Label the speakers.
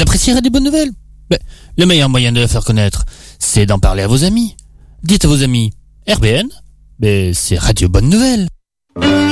Speaker 1: appréciez Radio Bonne Nouvelle. Ben, le meilleur moyen de la faire connaître, c'est d'en parler à vos amis. Dites à vos amis, RBN, ben, c'est Radio Bonne Nouvelle.